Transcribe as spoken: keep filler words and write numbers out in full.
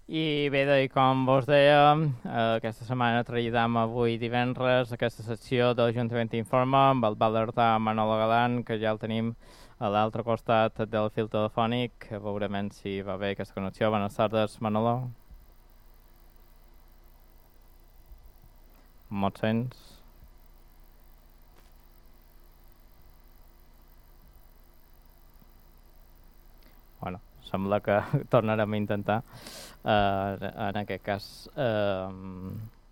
I bé, doncs, com vos deia, eh, aquesta setmana traiem avui divendres aquesta secció de l'Ajuntament Informa amb el Valertà Manolo Galán, que ja el tenim a l'altre costat del fil telefònic. Veurem si va bé aquesta connexió. Buenas tardes, Manolo. Mots sents? Bueno, sembla que tornarem a intentar, eh, en aquest cas, eh,